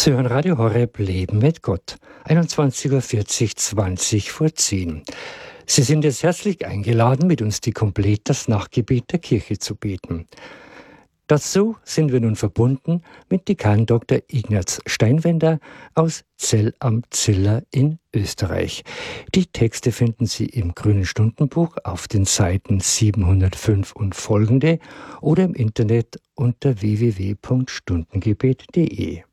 Sie hören Radio Horeb Leben mit Gott, 21:40 Uhr, 20 vor 10. Sie sind jetzt herzlich eingeladen, mit uns die Komplett das Nachtgebet der Kirche zu beten. Dazu sind wir nun verbunden mit Dekan Dr. Ignaz Steinwender aus Zell am Ziller in Österreich. Die Texte finden Sie im Grünen Stundenbuch auf den Seiten 705 und folgende oder im Internet unter www.stundengebet.de.